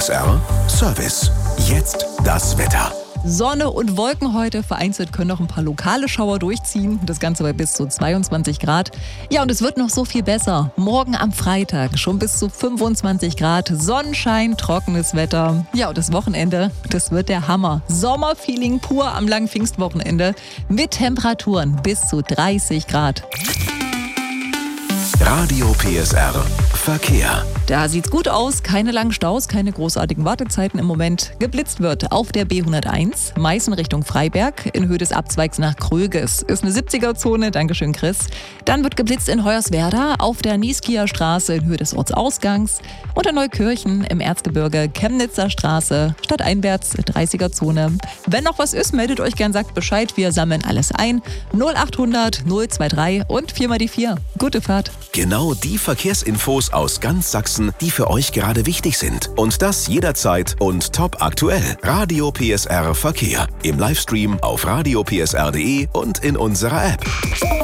PSR Service. Jetzt das Wetter. Sonne und Wolken heute. Vereinzelt können noch ein paar lokale Schauer durchziehen. Das Ganze bei bis zu 22 Grad. Ja, und es wird noch so viel besser. Morgen am Freitag schon bis zu 25 Grad. Sonnenschein, trockenes Wetter. Ja, und das Wochenende, das wird der Hammer. Sommerfeeling pur am langen Pfingstwochenende. Mit Temperaturen bis zu 30 Grad. Radio PSR Verkehr. Da sieht's gut aus, keine langen Staus, keine großartigen Wartezeiten im Moment. Geblitzt wird auf der B101, Meißen Richtung Freiberg, in Höhe des Abzweigs nach Kröges. Ist eine 70er-Zone, Dankeschön Chris. Dann wird geblitzt in Hoyerswerda auf der Nieskieer Straße in Höhe des Ortsausgangs. Und in Neukirchen im Erzgebirge, Chemnitzer Straße, stadteinwärts 30er-Zone. Wenn noch was ist, meldet euch gern, sagt Bescheid, wir sammeln alles ein. 0800 023 und 4x4. Gute Fahrt. Genau die Verkehrsinfos aus ganz Sachsen, die für euch gerade wichtig sind. Und das jederzeit und top aktuell. Radio PSR Verkehr. Im Livestream auf radiopsr.de und in unserer App.